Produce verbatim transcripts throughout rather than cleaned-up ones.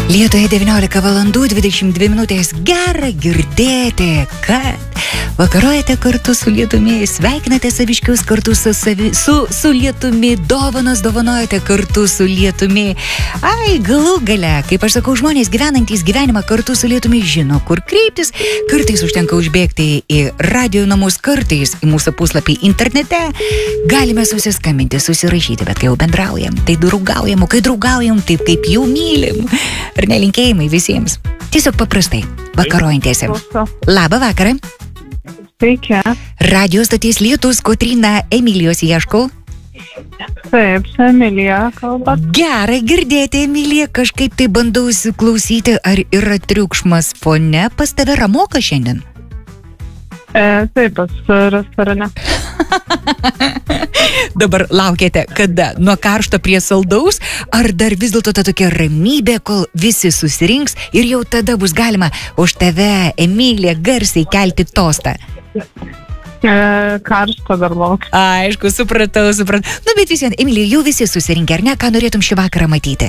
Lietuvai devyniolika valandų dvidešimt dvi minutės. Gera girdėti, kad vakaruojate kartu su lietumi, sveikinate saviškius kartu su, savi, su, su lietumi, dovanas dovanojate kartu su lietumi. Ai, galų gale, kaip aš sakau, žmonės gyvenantys gyvenimą kartu su lietumi žino, kur kreiptis. Kartais užtenka užbėgti į radio namus, kartais į mūsų puslapį internete. Galime susiskambinti, susirašyti, bet kai jau bendraujam, tai draugaujam, o kai draugaujam, taip kaip jau mylim. Ar nelinkėjimai visiems. Tiesiog paprastai, vakarojantiesiems. Labą vakarą. Sveiki. Radio stoties Lietus, Kotryna, Emilijos ieškau. Taip, su Emilija kalba. Gerai girdėti, Emilija, kažkaip tai bandau įsiklausyti, ar yra triukšmas fone. Pas tave ramoka šiandien? E, taip, pas restorane. Dabar laukiate, kada? Nuo karšto prie saldaus? Ar dar vis dėlto ta tokia ramybė, kol visi susirinks ir jau tada bus galima už tave, Emilija, garsiai kelti tostą? E, karšto dar laukia. Aišku, supratau, supratau. Nu, bet vis vien, Emilija, jau visi susirinkę, ar ne? Ką norėtum šį vakarą matyti?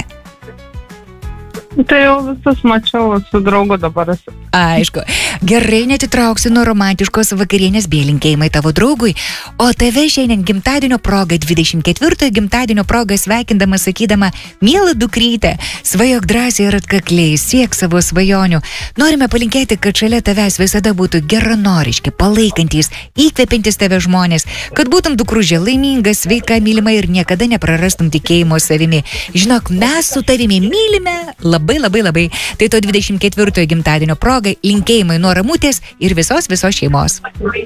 Tai jau visus mačiau, su draugu dabar esu. Aišku. Gerai, netitrauksiu nuo romantiškos vakarienės bei linkėjimai tavo draugui. O tave šiandien gimtadienio proga, dvidešimt ketvirtojo gimtadienio proga sveikindama, sakydama, miela dukryte, svajok drąsiai ir atkakliai, siek savo svajonių. Norime palinkėti, kad šalia tavęs visada būtų geranoriški, palaikantys, įkvepiantys tave žmonės, kad būtum dukružė laiminga, sveika, mylima ir niekada neprarastum tikėjimo savimi. Žinok, mes su tavimi mylime labai. Labai, labai, labai. Tai to dvidešimt ketvirtojo gimtadienio progai linkėjimai nuo Ramutės ir visos, visos šeimos.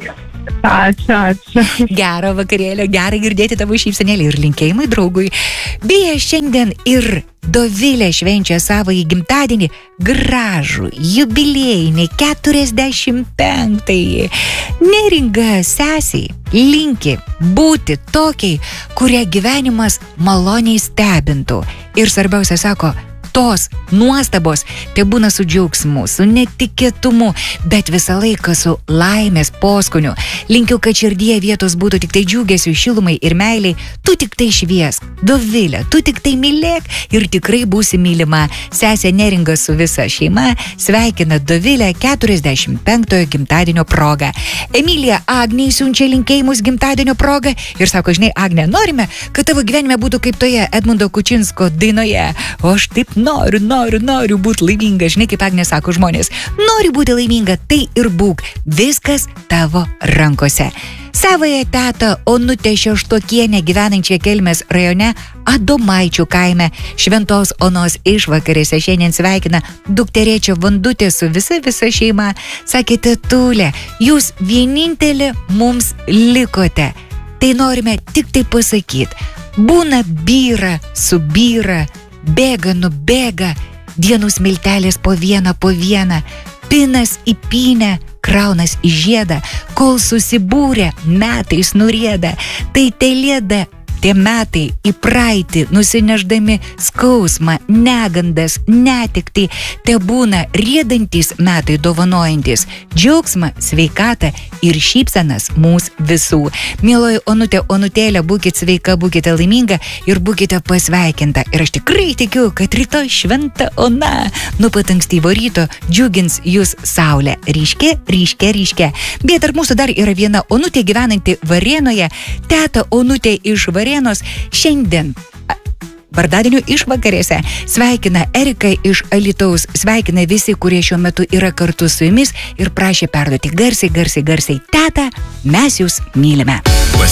Ačiū, ačiū. Gero vakarėlio, gera girdėti tavo šypsenėlį ir linkėjimai draugui. Beje, šiandien ir Dovilė švenčia savąjį gimtadienį, gražų, jubiliejinį, keturiasdešimt penktąjį. Neringa sesiai linki būti tokiai, kurią gyvenimas maloniai stebintų. Ir svarbiausia, sako, tos nuostabos tai būna su džiaugsmu, su netikėtumu, bet visą laiką su laimės poskoniu. Linkiu, kad širdyje vietos būtų tik tai džiugesiu, šilumai ir meiliai. Tu tik tai šviesk, Dovilė, tu tik tai mylėk ir tikrai būsi mylima. Sesė Neringa su visa šeima sveikina Dovilę keturiasdešimt penktojo gimtadienio proga. Emilija Agnei siunčia linkėjimus gimtadienio proga ir sako, žinai, Agne, norime, kad tavo gyvenime būtų kaip toje Edmundo Kučinsko dainoje. O aš taip noriu, noriu, noriu būti laiminga. Žinai, kaip Agnė sako žmonės, nori būti laiminga, tai ir būk. Viskas tavo rankose. Savąją tetą Onutę Šeštokienę gyvenančią Kelmės rajone Adomaičių kaime Šventos Onos išvakarėse šiandien sveikina dukterėčio Vandutė su visa visa šeima. Sakė, tetulė, jūs vienintelė mums likote. Tai norime tik tai pasakyti. Būna byra, subyra, bėga, nubėga, dienų smiltelės po vieną, po vieną, pinas į pinę, kraunas į žiedą, kol susibūrė, metais nurieda, tai telėda tie metai į praeitį, nusineždami skausmą, negandas, netektį, te būna riedantis metai dovanojantis, džiaugsmą, sveikatą ir šypsenas mūsų visų. Mieloji Onutė, Onutėlė, būkite sveika, būkite laiminga ir būkite pasveikinta. Ir aš tikrai tikiu, kad rytoj šventa Ona nuo pat ankstyvo ryto džiugins jūs saulė. Ryškė, ryškė, ryškė. Bet tarp mūsų dar yra viena Onutė gyvenanti Varėnoje, teta Onutė iš Varėnos. Šiandien vardadienio išvakarėse sveikina Erika iš Alytaus, sveikina visi, kurie šiuo metu yra kartu su jumis ir prašė perduoti garsiai, garsiai, garsiai, teta, mes jūs mylime.